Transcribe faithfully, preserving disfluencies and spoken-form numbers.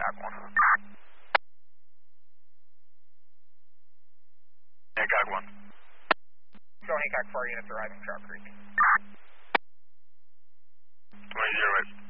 Hancock one. Hancock one. Show Hancock four units arriving Trout Creek. twenty zero eight.